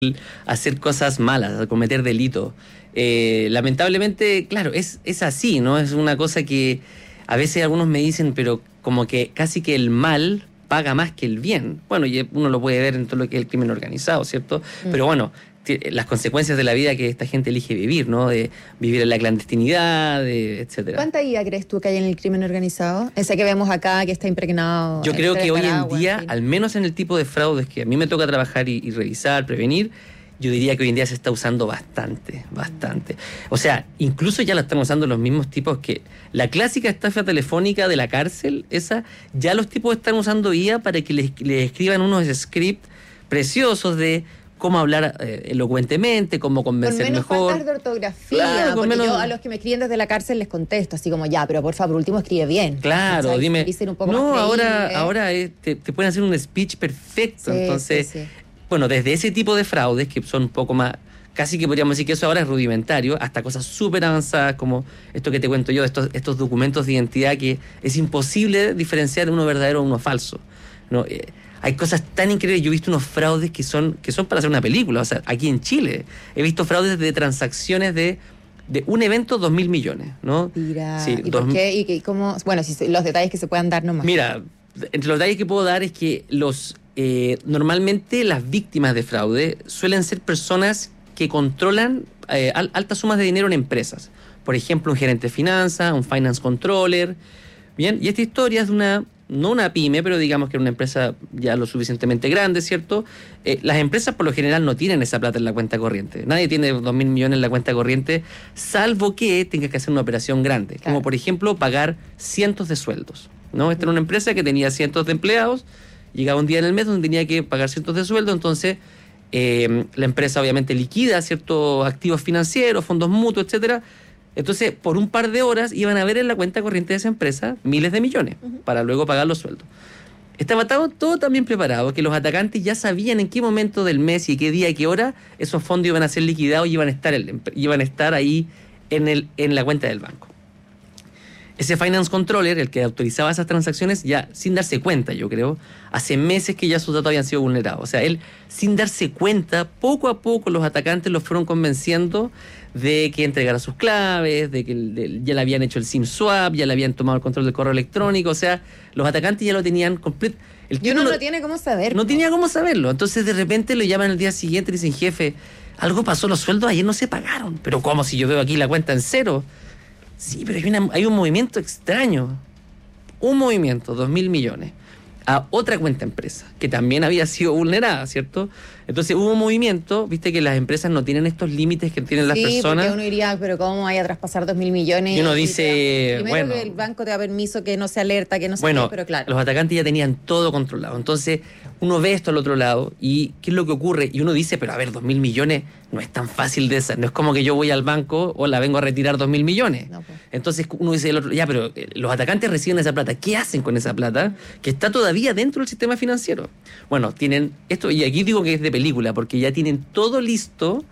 hacer cosas malas, a cometer delitos. Lamentablemente, claro, es así, ¿no? Es una cosa que a veces algunos me dicen, pero como que casi que el mal paga más que el bien. Bueno, y uno lo puede ver en todo lo que es el crimen organizado, ¿cierto? Pero bueno, las consecuencias de la vida que esta gente elige vivir, ¿no? De vivir en la clandestinidad, etcétera. ¿Cuánta IVA crees tú que hay en el crimen organizado? Ese que vemos acá, que está impregnado. Yo creo que hoy en día, en fin, al menos en el tipo de fraudes que a mí me toca trabajar y revisar, prevenir, yo diría que hoy en día se está usando bastante. O sea, incluso ya la están usando los mismos tipos que... La clásica estafa telefónica de la cárcel, esa, ya los tipos están usando IA para que les escriban unos scripts preciosos de cómo hablar elocuentemente, cómo convencer con menos mejor. faltas de ortografía, Claro, porque menos... yo a los que me escriben desde la cárcel les contesto, así como ya, pero por favor, último escribe bien. Claro, ¿Cachai? dime. Dicen un poco No, más ahora te pueden hacer un speech perfecto, Sí, entonces... sí. Bueno, desde ese tipo de fraudes que son un poco más, casi que podríamos decir que eso ahora es rudimentario, hasta cosas súper avanzadas como esto que te cuento yo, estos documentos de identidad que es imposible diferenciar uno verdadero o uno falso, ¿no? Hay cosas tan increíbles. Yo he visto unos fraudes que son para hacer una película. O sea, aquí en Chile he visto fraudes de transacciones de un evento, 2.000 millones, ¿no? Mira, Sí, ¿y por qué? ¿Y cómo? Bueno, los detalles que se puedan dar nomás. Mira, entre los detalles que puedo dar es que normalmente las víctimas de fraude suelen ser personas que controlan altas sumas de dinero en empresas. Por ejemplo, un gerente de finanzas, un finance controller. Bien, y esta historia es no una pyme, pero digamos que era una empresa ya lo suficientemente grande, ¿cierto? Las empresas por lo general no tienen esa plata en la cuenta corriente. Nadie tiene 2.000 millones en la cuenta corriente, salvo que tenga que hacer una operación grande, claro, como por ejemplo pagar cientos de sueldos, ¿no? Esta era una empresa que tenía cientos de empleados, llegaba un día en el mes donde tenía que pagar cientos de sueldos, entonces la empresa obviamente liquida ciertos activos financieros, fondos mutuos, etcétera. Entonces, por un par de horas iban a ver en la cuenta corriente de esa empresa miles de millones para luego pagar los sueldos. Estaba todo tan bien preparado que los atacantes ya sabían en qué momento del mes y qué día y qué hora esos fondos iban a ser liquidados y iban a estar ahí en la cuenta del banco. Ese finance controller, el que autorizaba esas transacciones, ya sin darse cuenta, yo creo, hace meses que ya sus datos habían sido vulnerados. O sea, él, sin darse cuenta, poco a poco los atacantes los fueron convenciendo de que entregara sus claves, de que ya le habían hecho el SIM swap, ya le habían tomado el control del correo electrónico. O sea, los atacantes ya lo tenían completo. Y uno no tiene cómo saber. No tenía cómo saberlo. Entonces, de repente lo llaman el día siguiente y dicen, jefe, algo pasó, los sueldos ayer no se pagaron. Pero ¿cómo si yo veo aquí la cuenta en cero? Sí, pero hay un movimiento extraño. Un movimiento, 2.000 millones, a otra cuenta empresa, que también había sido vulnerada, ¿cierto? Entonces hubo un movimiento, viste que las empresas no tienen estos límites que tienen las personas. Sí, porque uno diría, pero ¿cómo vaya a traspasar 2.000 millones? Y uno dice, primero bueno, que el banco te da permiso, que no se alerta, que no se bueno, qué, pero claro. Los atacantes ya tenían todo controlado. Entonces uno ve esto al otro lado y ¿qué es lo que ocurre? Y uno dice, pero a ver, 2.000 millones no es tan fácil de hacer. No es como que yo voy al banco o la vengo a retirar 2.000 millones. No, pues. Entonces uno dice, ya, pero los atacantes reciben esa plata. ¿Qué hacen con esa plata? Que está todavía dentro del sistema financiero. Bueno, tienen esto, y aquí digo que es de película, porque ya tienen todo listo,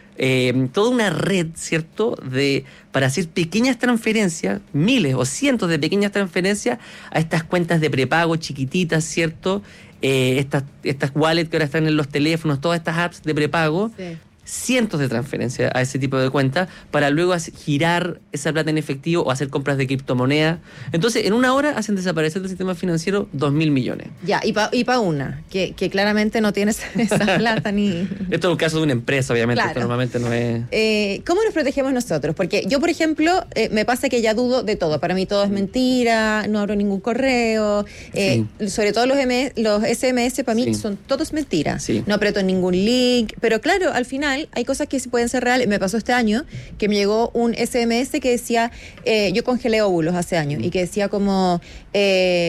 toda una red, ¿cierto?, para hacer pequeñas transferencias, miles o cientos de pequeñas transferencias a estas cuentas de prepago chiquititas, ¿cierto? Estas wallets que ahora están en los teléfonos, todas estas apps de prepago. Sí. Cientos de transferencias a ese tipo de cuentas para luego girar esa plata en efectivo o hacer compras de criptomonedas. Entonces, en una hora hacen desaparecer del sistema financiero 2.000 millones. Ya, y pa una, que claramente no tienes esa plata ni... Esto es un caso de una empresa, obviamente, claro. Esto normalmente no es... ¿Cómo nos protegemos nosotros? Porque yo, por ejemplo, me pasa que ya dudo de todo. Para mí todo es mentira, no abro ningún correo. Sí. Sobre todo los SMS, para mí son todos mentiras. Sí. No aprieto ningún link. Pero claro, al final hay cosas que pueden ser reales. Me pasó este año que me llegó un SMS que decía, yo congelé óvulos hace años, y que decía como